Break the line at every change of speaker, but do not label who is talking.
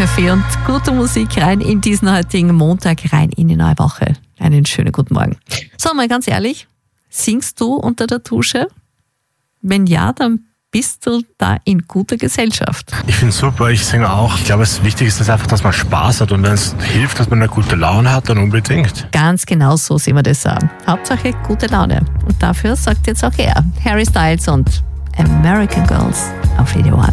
Kaffee und gute Musik rein in diesen heutigen Montag, rein in die neue Woche. Einen schönen guten Morgen. So, mal ganz ehrlich, singst du unter der Dusche? Wenn ja, dann bist du da in guter Gesellschaft.
Ich finde es super, ich singe auch. Ich glaube, das Wichtigste ist einfach, dass man Spaß hat und wenn es hilft, dass man eine gute Laune hat, dann unbedingt.
Ganz genau so sehen wir das an. Hauptsache gute Laune. Und dafür sagt jetzt auch er, Harry Styles und American Girls auf Video 1.